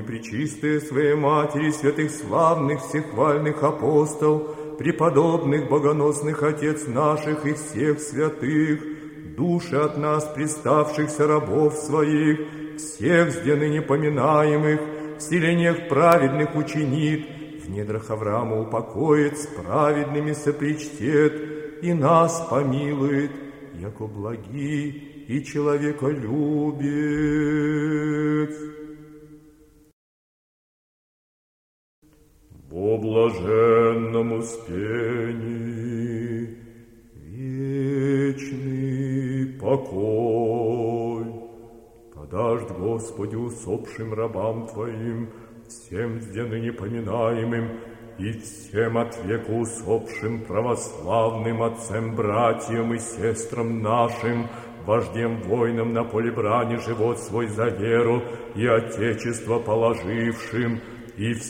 Пречистая Своей Матери, святых славных, всехвальных апостол, преподобных, богоносных Отец наших и всех святых, души от нас приставшихся рабов Своих, всех сде ныне поминаемых, в селениях праведных учинит, в недрах Авраама упокоит, с праведными сопричтет, и нас помилует, яко благи и человеколюбец. Во блаженном успении вечный покой подашь, Господи, усопшим рабам Твоим, всем сде ныне поминаемым, и всем от века усопшим православным отцам, братьям и сестрам нашим, вождем воинам на поле брани живот свой за веру и Отечество положившим, и